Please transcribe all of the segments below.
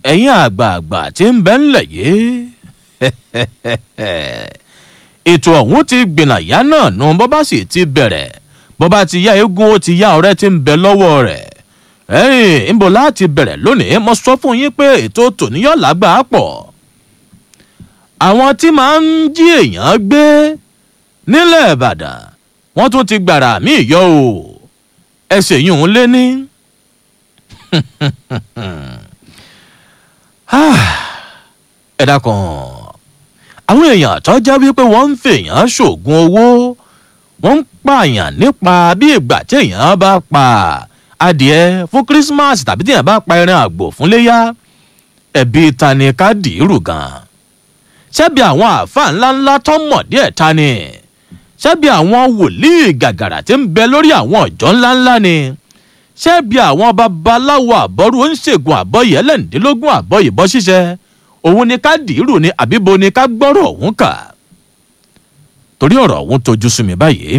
ẹ̀yin àgbààgbà tí ń bẹ ńlẹ̀ yìí ètò ọ̀hún ti gbìnàyà náà nu bó bá sì ti bẹ̀rẹ̀ bó bá ti yá eégún ó ti yá ọ̀rẹ́ tí ń bẹ lọ́wọ́ rẹ̀ ńbọ̀ láti bẹ̀rẹ̀ lónìí mo sọ fún yín pé ètò tòníyàn lágbàá pọ̀ àwọn tí máa ń jí èèyàn gbé nílẹ̀ ìbàdàn wọ́n tún ti gbàrà míì yọ o ẹsẹ̀ yìí ń lé ní. ẹ dákun àwọn èèyàn tó jẹ́ wípé wọ́n ń fèèyàn ṣoògùn owó wọ́n ń pààyàn nípa bí ìgbà tí èèyàn bá pa adìẹ fún kírísímàsì tàbí tí èèyàn bá pa ẹran àgbò fún léyà ẹ̀bi ta ni ká dìírù gan-an ṣebí àwọn àáfàá ńláńlá tó mọ̀ díẹ̀ ta ni ṣebí àwọn wòlíì gàgàrà tí ń bẹ lórí àwọn ọ̀jọ́ ńláńlá ni ṣebí àwọn babaláwo àbọ̀rú oníṣègùn àbọ̀yẹ̀ ẹlẹ́ǹdínlógún àbọ̀yẹ̀ bọ́ ṣíṣẹ́ òun ni ká dìírù ni àbíbo ni ká gbọ́rọ̀ òun kà torí ọ̀rọ̀ òun tojú sú mi báyìí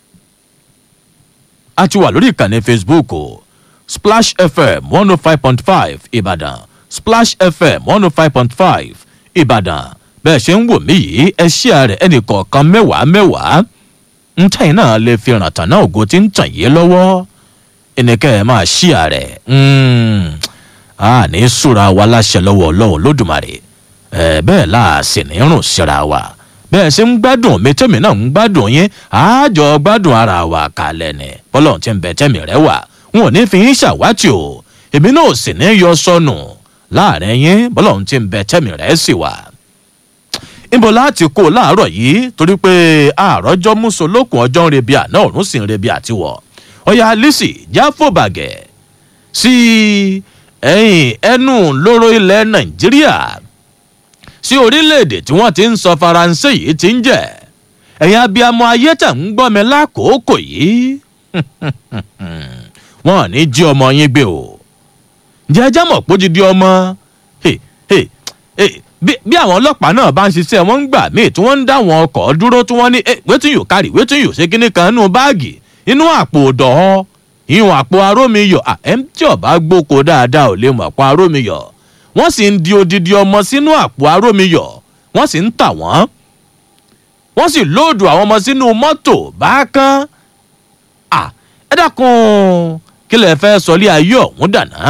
a ti wà lórí ìkànnì Facebook Splash FM 105.5 Ìbàdàn Splash FM 105.5 Ìbàdàn bẹ́ẹ̀ ṣe ń wò mí yìí ẹ ṣí ààrẹ ẹnì kọ̀ọ̀kan mẹ́wàá ń tẹ̀yìn náà lè fi ràn tàn náà ògo tí ń tàn yé lọ́wọ́ ẹnìkẹ́ ẹ máa ṣí ààrẹ a ní súra wa láṣẹ lọ́wọ́ ọlọ́run lódùmarè bẹ́ẹ̀ láàsì ní rùn síra wa bẹ́ẹ̀ ṣe ń gbádùn mi tẹ́mi náà ń gbádùn yín àájọ gbádùn ara wa kalẹ̀ ni bọ́lọ́run ti ń bẹ tẹ́mi rẹ wà wọn ò ní fi yín ṣàwátì o èmi náà sì ní yọ sọnù láàrin yín bọ́lọ́run ti ń bẹ tẹ́mi rẹ sì wà. níbo láti kó láàárọ̀ yìí torí pé àròjọ mùsùlùkùn ọjọ́ ń rebi àná òrùn sì ń rebi àtiwọ̀ ọ̀yà Lizzy jáfòbàgẹ̀ sí ẹnu lóró ilẹ̀ Nàìjíríà sí orílẹ̀-èdè tí wọ́n ti ń sọ Faransé yìí ti ń jẹ́ ẹ̀yin abiyamọ ayé tẹ̀ ń gbọ́ mi lákòókò yìí wọ́n ní jí ọmọ yín gbé o jẹ́jẹ́ mọ̀ pé ó ti di ọmọ bí àwọn ọlọ́pàá náà bá ń ṣiṣẹ́ wọ́n ń gbà míì tí wọ́n ń dá àwọn ọkọ̀ dúró tí wọ́n ní wetin you carry wetin you ṣe kíní kan nínú báàgì inú àpò ọ̀dọ̀ ìhun àpò arómiyọ̀ tí ọba gbóko dáadáa ò lè mọ̀ àpò arómiyọ̀ wọ́n sì ń di odidi ọmọ sínú àpò arómiyọ̀ wọ́n sì ń tà wọ́n wọ́n sì lóòdù àwọn ọmọ sínú mọ́tò bákan ẹ dákun kí lẹ fẹ́ sọ lé ayé ọ̀hún dànù.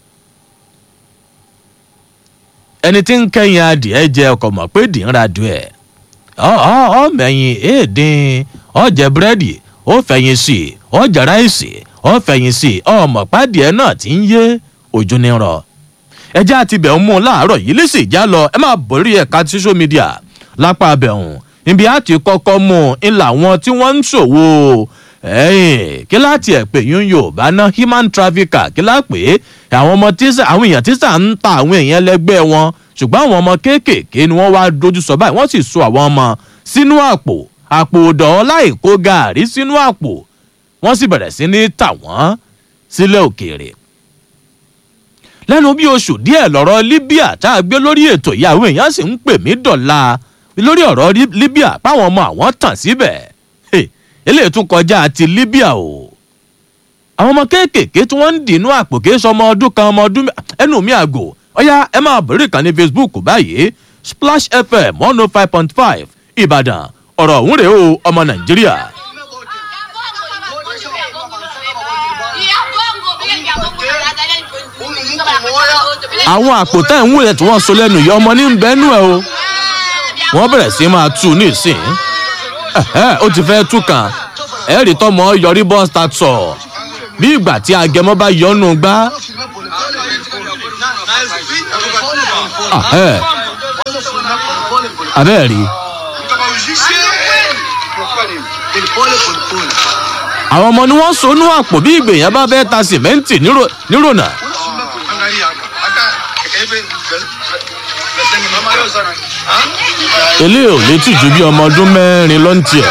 ẹni tí ń kẹ́yìn adìẹ jẹ ọkọ̀ mọ̀ pé dì ń ra dùn ẹ̀ ọ̀mẹ̀yìn èèdín ọ̀jẹ̀ búrẹ́dì ó fẹ̀yìn sí i ọ̀jà ráìsì ó fẹ̀yìn sí i ọmọ pàdìẹ náà ti ń yé ojú ní rọ. ẹjẹ́ àti ibẹ̀ ń mú un láàárọ̀ yìí lè sì já lọ ẹ máa borí ẹ̀ka social media lápá abẹ̀hùn ibi àti kọ́kọ́ mú un ńlá wọn tí wọ́n ń ṣòwò kí láti ẹ̀ pé yún Yorùbá ná human trafficker kí lá pé àwọn ọmọ tíṣà àwọn èèyàn tíṣà ń ta àwọn èèyàn lẹ́gbẹ́ wọn ṣùgbọ́n àwọn ọmọ kéékèèké ni wọ́n wá dojú sọ báyìí wọ́n sì so àwọn ọmọ sínú àpò ọ̀dọ́ láì kó gàárì sínú àpò wọ́n sì bẹ̀rẹ̀ sí ní tà wọ́n sílẹ̀ òkèèrè. lẹ́nu bí oṣù díẹ̀ lọ́rọ̀ Libya tá a gbé lórí ètò yìí àwọn èèyàn sì ń pè mí dọ̀la lórí ọ̀rọ̀ Libya páwọn ọmọ àwọn tàn síbẹ̀ eléyìí tún kọjá àti Libya o àwọn ọmọ kéékèèké tí wọ́n ń dìínú àpò kìí sọ ọmọ ọdún kan ọmọ ọdún ẹnu mi àgò ọ̀yá ẹ máa bẹ̀rẹ̀ ìkànnì Facebook báyìí Splash FM 105.5 Ìbàdàn ọ̀rọ̀ ọ̀hún rèé o ọmọ Nàìjíríà. àwọn àpò tá ẹ̀ ń wòye tí wọ́n so lẹ́nu yìí ọmọ ní bẹ́ẹ̀nù ẹ̀ o wọ́n bẹ̀rẹ̀ sí máa tú ní ìsìn ó ti fẹ́ tú kan ẹ̀rí tọmọ yọrí bọ́ statọ̀ bí ìgbà tí agẹmọ bá yọnu gbá. abẹ́ẹ̀rí àwọn ọmọ ni wọ́n sonú àpò bí ìgbèyàn bá fẹ́ ta sìmẹ́ǹtì nírònà. eléyìí ò létí ju bí ọmọ ọdún mẹ́rin ló ń tiẹ̀.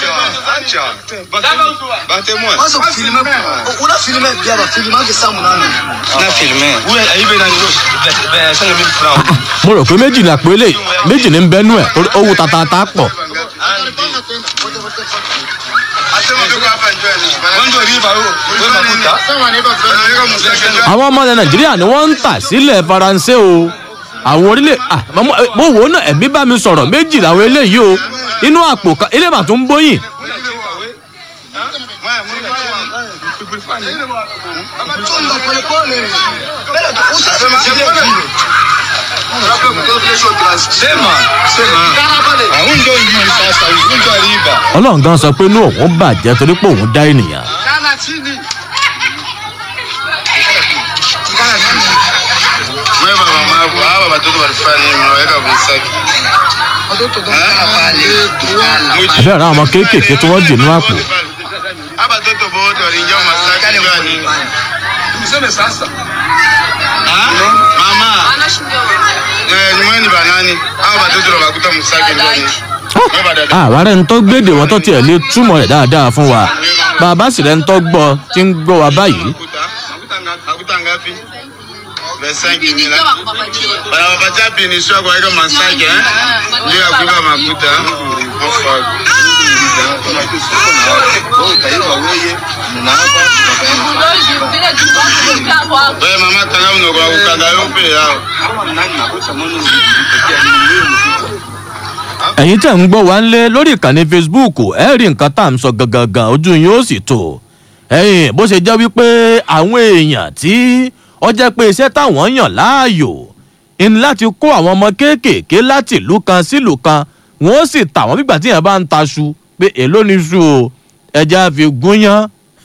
mo rò pé méjì ní àpò eléyìí méjì ní bẹ́nu ẹ̀ owó tatata pọ̀. àwọn ọmọ ilẹ̀ nàìjíríà ni wọ́n ń tà sílẹ̀ faransé o àwọn orílẹ̀ mo wò ó náà ẹ̀mí bá mi sọ̀rọ̀ méjì làwọn eléyìí o inú àpò kan ilé màá tún bóyìn. ọlọ́run gan sọ pé inú òun bàjẹ́ torí pé òun dá ènìyàn. àbẹ́ ọ̀rọ̀ àwọn ọmọ kéékèèké tí wọ́n dì nínú àpò. àwárẹ̀ ń tọ́ gbédè wọn tó tiẹ̀ lè túmọ̀ rẹ̀ dáadáa fún wa bàbá sì rẹ̀ ń tọ́ gbọ́ tí ń gbọ́ wa báyìí. ẹ̀yin tẹ̀ ń gbọ́ wá ń lé lórí ìkànnì Facebook ẹ rí nǹkan tá à ń sọ gangan ojú yín ó sì tó ẹ̀yìn bó ṣe jẹ́ wípé àwọn èèyàn tí ó jẹ́ pé iṣẹ́ táwọn yàn láàyò ní láti kó àwọn ọmọ kéékèèké láti ìlú kan sílùú kan wọ́n sì tà wọ́n nígbà tí èèyàn bá ń taṣu pé èló ni ṣu o ẹja fi gúnyán.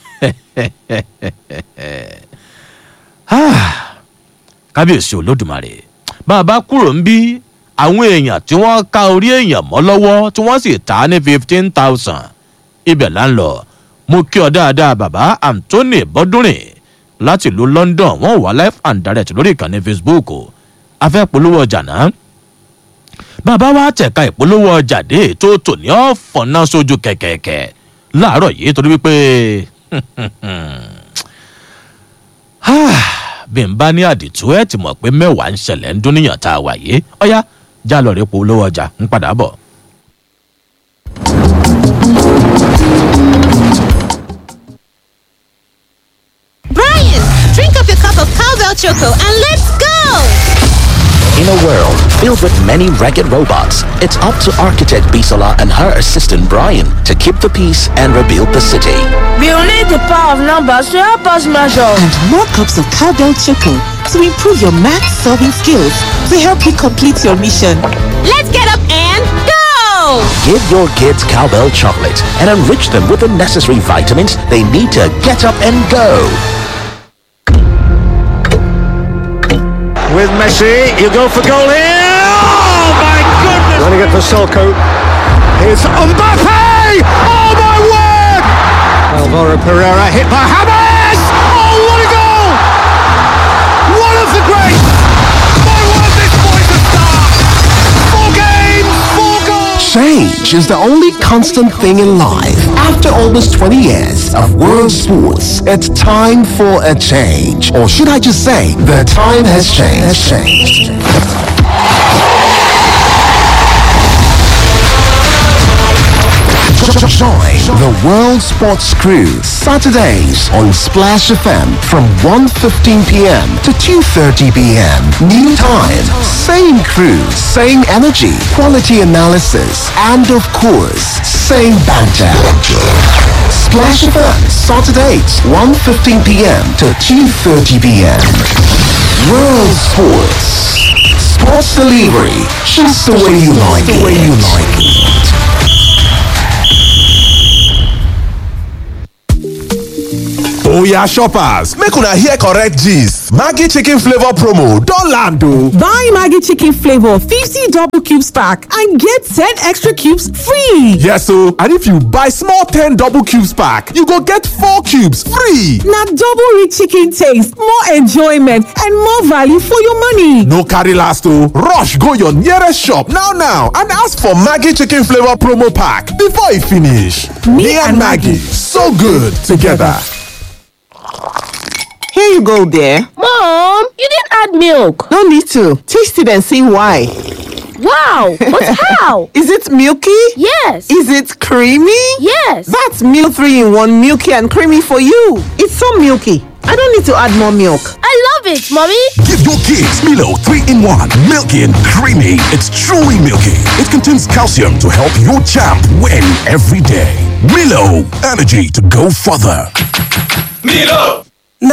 kábíyèsí olódùmarè bá a bá kúrò ń bí àwọn èèyàn tí wọ́n ká orí èèyàn mọ́ lọ́wọ́ tí wọ́n sì tà á ní 15,000 ibẹ̀ là ń lọ mo kí ọ dáadáa bàbá Anthony Bọ́dúnrìn láti ìlú London wọ́n wà live and direct lórí ìkànnì Facebook afẹ́ polówó ọjà náà bàbá wa tẹ̀ka ìpolówó ọjà dé tó tò ní ọ̀fọ̀ náà sójú kẹ̀kẹ̀kẹ̀ láàárọ̀ yìí torí wípé bí n bá ní àdìtú ẹ ti mọ̀ pé mẹ́wàá ń ṣẹlẹ̀ ń dúníyàn tá a wà yìí ọ̀yá já lọ rí polówó ọjà ń padà bọ̀. Brian, drink up your cup of Cowbell Choco and let's go! In a world filled with many ragged robots, it's up to architect Bisola and her assistant Brian to keep the peace and rebuild the city. We'll need the power of numbers to help us measure. And more cups of Cowbell Choco to improve your math solving skills to help you complete your mission. Let's get up and go! Give your kids Cowbell chocolate and enrich them with the necessary vitamins they need to get up and go. With Messi, you go for goal here. Oh my goodness! Running it for Selko. Here's Mbappe. Oh my word! Alvaro Pereira hit by James. Oh what a goal! One of the greats. My word, this boy's a star. 4 games, 4 goals. Change is the only constant thing in life. After almost 20 years of world sports, it's time for a change. Or should I just say, the time has changed. Join the World Sports Crew Saturdays on Splash FM from 1:15 p.m. to 2:30 p.m. New time, same crew, same energy, quality analysis, and of course, same banter. Splash FM Saturdays 1:15 p.m. to 2:30 p.m. World Sports. Sports delivery, just the way you like it. Oya shoppers, make una hear correct gist. Maggi chicken flavor promo don land o. Buy Maggi chicken flavor 50 double cubes pack and get 10 extra cubes free. Yes o, and if you buy small 10 double cubes pack, you go get 4 cubes free. Na double rich chicken taste, more enjoyment and more value for your money. No carry last o, rush go your nearest shop now and ask for Maggi chicken flavor promo pack before e finish. Me and Maggi, so good together. Here you go, dear. Mom, you didn't add milk. No need to. Taste it and see why. Wow, but how? Is it milky? Yes. Is it creamy? Yes. That's Milo 3-in-1 milky and creamy for you. It's so milky. I don't need to add more milk. I love it, Mommy. Give your kids Milo 3-in-1, milky and creamy. It's truly milky. It contains calcium to help your champ win every day. Milo, energy to go further. Milo!